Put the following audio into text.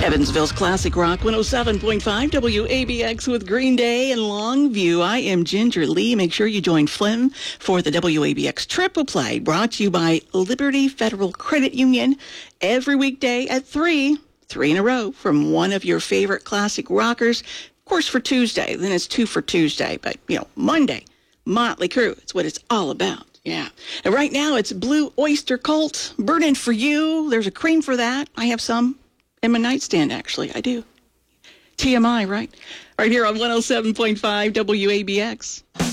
Evansville's Classic Rock 107.5 WABX with Green Day and Longview. I am Ginger Lee. Make sure you join Flynn for the WABX Triple Play, brought to you by Liberty Federal Credit Union every weekday at 3 in a row from one of your favorite classic rockers. Of course, for Tuesday, then it's 2 for Tuesday, but, Monday, Motley Crue. It's what it's all about. Yeah. And right now, it's Blue Oyster Cult, Burning for You. There's a cream for that. I have some in my nightstand, actually. I do. TMI, right? Right here on 107.5 WABX.